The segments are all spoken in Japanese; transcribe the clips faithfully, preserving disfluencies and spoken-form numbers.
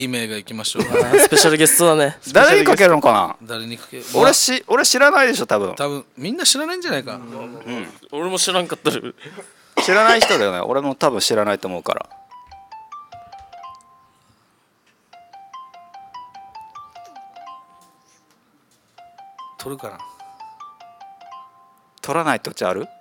名が行きましょう。 スペシャルゲストだね。 誰にかけるのかな。 誰にかける。 俺し俺知らないでしょ多分。 多分みんな知らないんじゃないか。うん、 俺も知らんかったる。 知らない人だよね。俺も多分知らないと思うから。 取るかな。 取らない土地ある？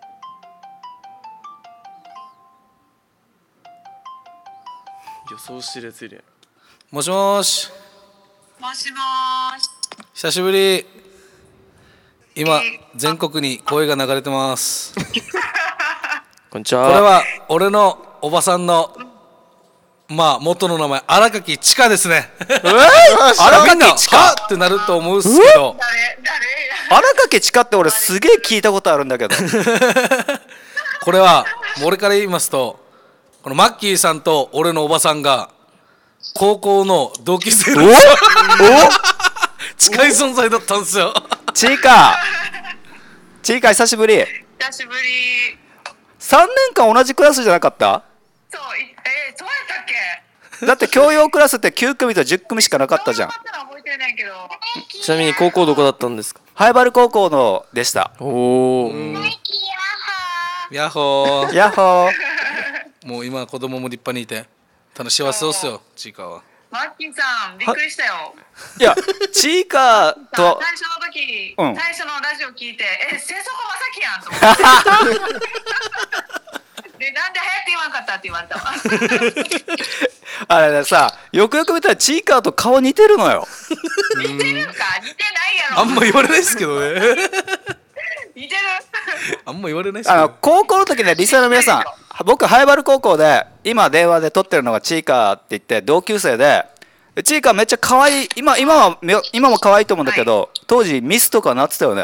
予想してるやついるやん。 もしもーし。 もしもーし。 久しぶり。今全国に声が流れてます。 こんにちは。 これは俺のおばさんのまあ元の名前荒垣千佳ですね。 えー、荒垣千佳はってなると思うんですけど。 誰誰？ 荒垣千佳って俺すげえ聞いたことあるんだけど。 これはもう俺から言いますと、このマッキーさんと俺のおばさんが高校の同級生なんですよ。近い存在だったんですよ。 ちいかちいか久しぶり。 久しぶり。 さんねんかん同じクラスじゃなかった？ そう、えー、そうやったっけ？ だって教養クラスってきゅう組とじゅっ組しかなかったじゃん。 覚えてないけど。 ちなみに高校どこだったんですか？ ハイバル高校のでした。 おお。 ヤッホー。 ヤッホー。 もう今子供も立派にいて楽し幸せそうっすよ、ちいかは。 マッキーさん、びっくりしたよ。 いや、ちいかと最初の時、 うん、 最初のラジオ聞いて、え、瀬底まさきやんと思って。で、なんで早く言わんかったって言われたわ。 あれさ、よくよく見たらちいかと顔似てるのよ。 似てるか似てないやろ。 あんま言われないですけどね。 似てる。 あんま言われないですけど、 あの高校の時ね、リスナーの皆さん、僕ハイバル高校で今電話で撮ってるのがちいかって言って同級生で、ちいかめっちゃ可愛い、今今は今も可愛いと思うんだけど、はい、当時ミスとかなってたよね。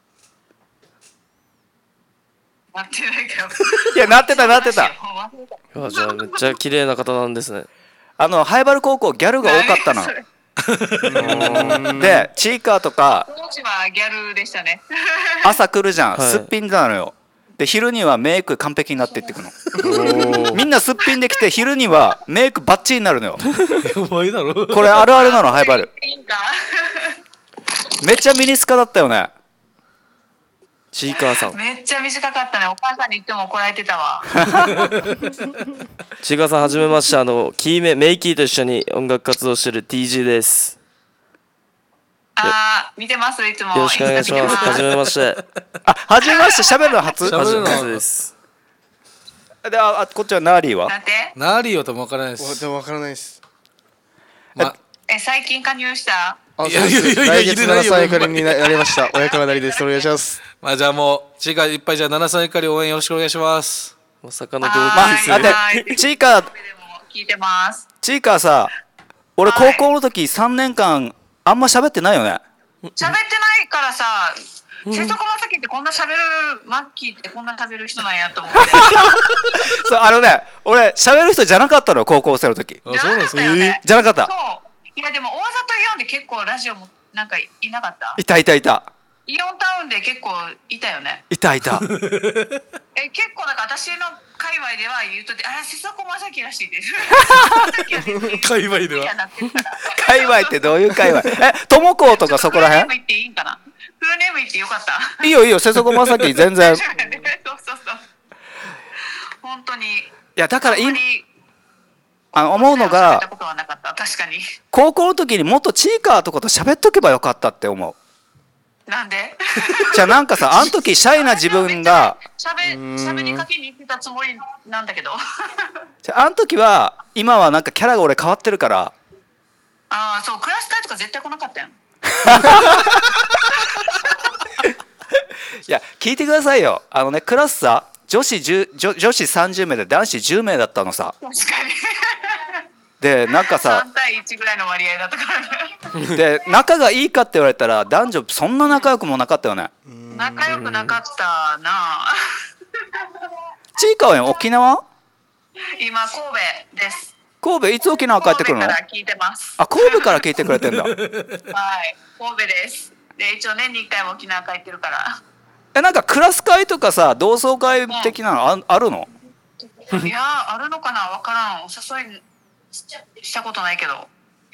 なってないけど。 いや、なってたなってた。 いや、じゃあめっちゃ綺麗な方なんですね。 あのハイバル高校ギャルが多かったの。で、チーカーとか当時はギャルでしたね。 朝来るじゃん、 はい、 すっぴんなのよ。で、昼にはメイク完璧になっていってくの。みんなすっぴんできて、昼にはメイクバッチリになるのよ。 やばいだろ。 これあるあるなの、ハイバル。めっちゃミニスカだったよね。 ちいかわさん。 めっちゃ短かったね。お母さんに言っても怒られてたわ。 ちいかわさん、はじめまして。あのキーメメイキーと一緒に音楽活動してる ティージェー です。 あー、見てます、いつも。 よろしくお願いします。はじめまして。 あ、はじめまして。喋るの初？ 喋るの初です。 で、あ、あこっちはナーリーは？ なんて？ ナーリーはともわからないです。 でもわからないです。 ま、 え、最近加入した？ あ、そうです。来月ななさいからになりました。親川なりです。お願いします。 まあじゃあもうちいかいっぱいじゃあななさいから応援よろしくお願いします。 まさかの同級生。 まあ、待って、ちいか聞いてます。 ちいかさ、俺高校の時さんねんかんあんま喋ってないよね。 喋ってないからさ、瀬戸まさきってこんな喋る、マッキーってこんな喋る人なんやと思って。 そう、あのね、俺喋る人じゃなかったのよ、高校生の時。 あ、そうなんですか。 じゃなかった。 そう。いやでも大里イオンで結構ラジオもなんかいなかった？ いたいたいた。 イオンタウンで結構いたよね。 いたいた。 え、結構なんか私の界隈では言うとってあれ瀬底まさきらしいです。 界隈では。 界隈ってどういう界隈？え、ともこうとかそこら辺？ フルネーム言っていいんかな？フルネーム言ってよかった？ いいよいいよ、瀬底まさき全然。 そうそうそう。本当に。いやだから今あの思うのが、高校の時にもっとチーカーとかと喋っとけばよかったって思う。 なんで？ じゃあなんかさ、あの時シャイな自分がしゃべしゃべりかけに行ってたつもりなんだけど。 じゃああの時は今はなんかキャラが俺変わってるから。 ああ、そう、クラス会とか絶対来なかったよ。 いや聞いてくださいよ。あのね、クラスさ、女子じゅう女女子さんじゅうめいで男子じゅうめいだったのさ。 確かに。 でなんかささんたいいちぐらいの割合だったからね。 で仲がいいかって言われたら男女そんな仲良くもなかったよね。 仲良くなかったな。 ちいかは沖縄？ 今神戸です。 神戸いつ沖縄帰ってくるの？ 神戸から聞いてます。 あ、神戸から聞いてくれてんだ。はい、 神戸です。で一応年にいっかいも沖縄帰ってるから。 え、なんかクラス会とかさ、同窓会的なの あ,、うん、あるの？ いやあるのかな、わからん。お誘いしたことないけど。